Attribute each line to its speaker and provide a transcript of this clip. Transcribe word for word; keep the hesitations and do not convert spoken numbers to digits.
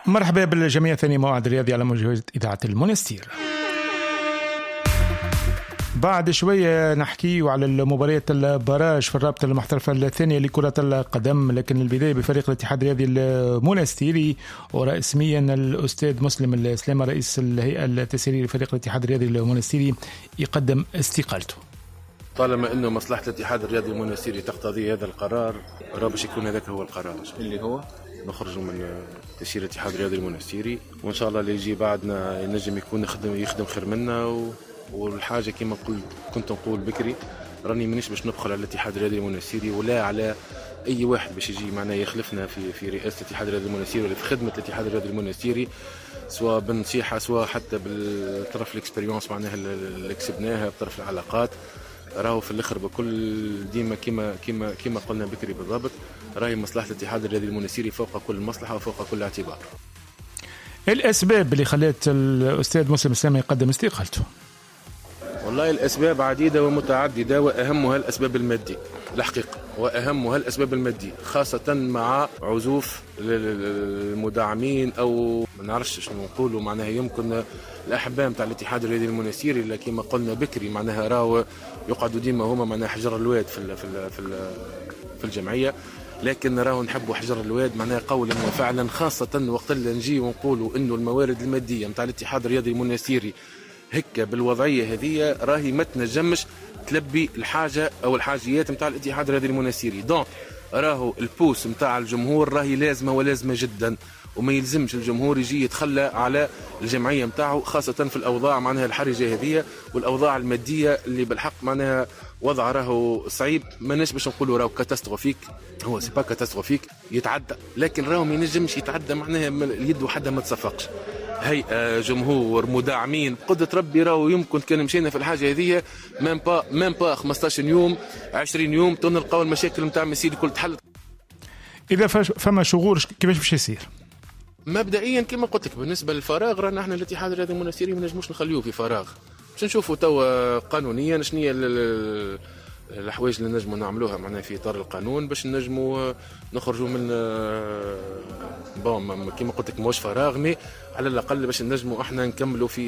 Speaker 1: مرحبا بالجميع. ثاني موعد رياضي على موجة إذاعة المونستير. بعد شوية نحكي على المباريات البراج في الرابطة المحترفة الثانية لكرة القدم، لكن البداية بفريق الاتحاد الرياضي المونستيري ورسميا الأستاذ مسلم السلامة رئيس الهيئة التسييرية لفريق الاتحاد الرياضي المونستيري يقدم استقالته.
Speaker 2: طالما انه مصلحة الاتحاد الرياضي المونستيري تقتضي هذا القرار، راه باش يكون هذاك هو القرار
Speaker 3: اللي هو
Speaker 2: نخرجوا من تسيير الاتحاد الرياضي المونستيري، وان شاء الله اللي يجي بعدنا ينجم يكون يخدم يخدم خير منا. و... والحاجه كما قلت كنت نقول بكري، راني مانيش باش نبخل على الاتحاد الرياضي المونستيري ولا على اي واحد باش يجي معنا يخلفنا في في رئاسه الاتحاد الرياضي المونستيري ولا في خدمه الاتحاد الرياضي المونستيري، سواء بالنصيحه سواء حتى بالطرف الاكسبيريونس معناها اللي كسبناها بطرف العلاقات. راهو في الاخر بكل ديما كما كما كما قلنا بكري بالضبط، راهي مصلحه الاتحاد الرياضي المونستيري فوق كل مصلحه وفوق كل اعتبار.
Speaker 1: الاسباب اللي خلت الاستاذ مسلم السلامة يقدم استقالته؟
Speaker 2: والله الاسباب عديده ومتعدده، واهمها الاسباب الماديه الحقيقه، واهمها الاسباب الماديه خاصه مع عزوف المدعمين او ما نعرفش شنو نقولوا، معناها يمكن الاحباء نتاع الاتحاد الرياضي المونستيري اللي كما قلنا بكري معناها راهو يقعدوا ديما هما معناها حجر الواد في ال في ال في, ال في الجمعيه، لكن راهو نحبوا حجر الواد معناها قولا وفعلا، خاصه وقت اللي نجي ونقولوا انه الموارد الماديه نتاع الاتحاد الرياضي المونستيري هكا بالوضعيه هذه راهي ما تنجمش تلبي الحاجه او الحاجيات نتاع الاتحاد الرياضي المونستيري. دونك راهو البوس نتاع الجمهور راهي لازمه ولازمه جدا، وما يلزمش الجمهور يجي يتخلى على الجمعيه نتاعو، خاصه في الاوضاع معناها الحرجه هذه والاوضاع الماديه اللي بالحق معناها وضع راهو صعيب. ماناش باش نقولوا راهو كاتاستروفيك، هو سي با كاتاستروفيك يتعدى، لكن راهو ما ينجمش يتعدى معناها اليد وحدها ما تصفقش. هيئه جمهور مدعمين قدرة ربي راهو يمكن كان مشينا في الحاجه هذه ميم با ميم با خمسطاش يوم عشرين يوم تنلقاو المشاكل نتاع مسيري كل تحل.
Speaker 1: اذا فما شغور كيفاش باش يصير؟
Speaker 2: مبدئيا كما قلت لك بالنسبه للفراغ رانا احنا الاتحاد الرياضي المونستيري ما نجموش نخليوه في فراغ، باش نشوفوا توا قانونيا شنو هي الحوايج اللي نجموا نعملوها معناها في اطار القانون باش نجموا نخرجوا من بون كما قلت لك ماهوش فراغ، مي على الاقل باش نجموا احنا نكملوا في